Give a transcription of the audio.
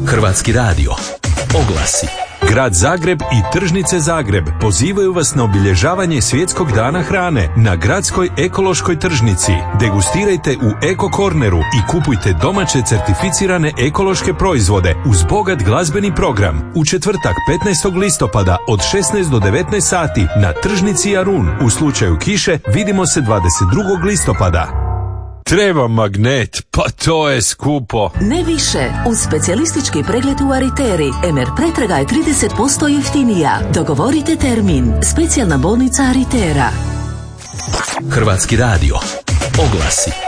Hrvatski radio. Oglasi. Grad Zagreb i Tržnice Zagreb pozivaju vas na obilježavanje Svjetskog dana hrane na gradskoj ekološkoj tržnici. Degustirajte u Eko Korneru i kupujte domaće certificirane ekološke proizvode uz bogat glazbeni program. U četvrtak 15. listopada od 16 do 19 sati na tržnici Jarun. U slučaju kiše vidimo se 22. listopada. Treba magnet, pa to je skupo. Ne više. Uz specijalistički pregled u Ariteri, MR pretraga je 30% jeftinija. Dogovorite termin. Specijalna bolnica Aritera. Hrvatski radio. Oglasi.